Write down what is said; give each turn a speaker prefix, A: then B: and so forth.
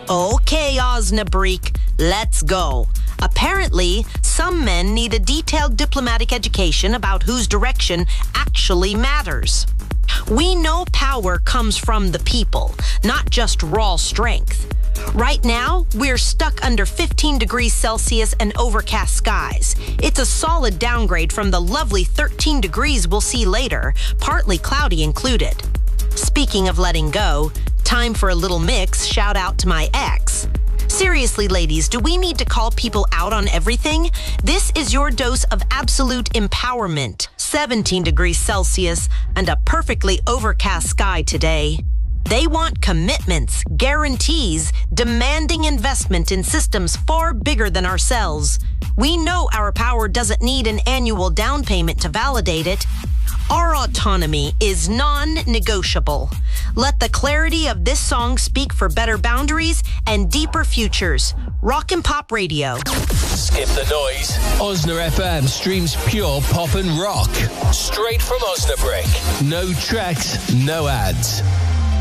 A: Okay, Osnabrück, let's go. Apparently, some men need a detailed diplomatic education about whose direction actually matters. We know power comes from the people, not just raw strength. Right now, we're stuck under 15 degrees Celsius and overcast skies. It's a solid downgrade from the lovely 13 degrees we'll see later, partly cloudy included. Speaking of letting go, time for a little mix shout out to my ex. Seriously, ladies, do we need to call people out on everything? This is your dose of absolute empowerment. 17 degrees Celsius and a perfectly overcast sky today. They want commitments, guarantees, demanding investment in systems far bigger than ourselves. We know our power doesn't need an annual down payment to validate it. Our autonomy is non-negotiable. Let the clarity of this song speak for better boundaries and deeper futures. Rock and Pop Radio.
B: Skip the noise. Osna FM streams pure pop and rock. Straight from Osnabrück. No tracks, no ads.